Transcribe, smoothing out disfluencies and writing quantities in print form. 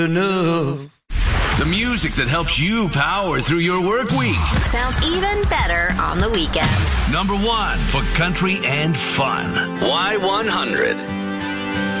enough. The music that helps you power through your work week. Sounds even better on the weekend. Number 1 for country and fun. Y100.